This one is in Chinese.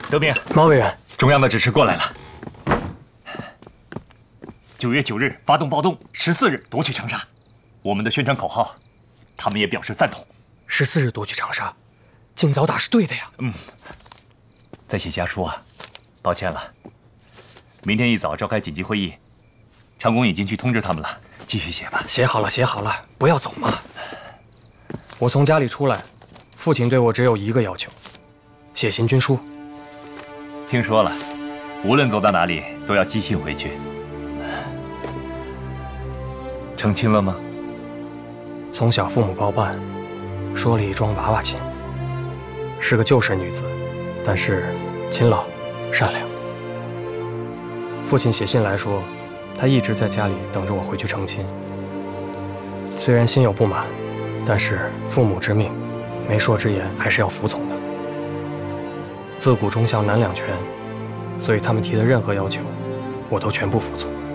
德明， 毛委员， 中央的指示过来了。9月9日发动暴动，14日夺取长沙。我们的宣传口号，他们也表示赞同。 14日夺取长沙，尽早打是对的呀。 再写家书啊，抱歉了。明天一早召开紧急会议，长工已经去通知他们了。继续写吧。 写好了，写好了，不要走嘛。我从家里出来，父亲对我只有一个要求：写行军书。 听说了，无论走到哪里都要寄信回去。成亲了吗？ 从小父母包办，说了一桩娃娃亲。是个旧式女子，但是勤劳善良。父亲写信来说，他一直在家里等着我回去成亲。虽然心有不满，但是父母之命，媒妁之言还是要服从的。自古忠孝难两全，所以他们提的任何要求，我都全部服从。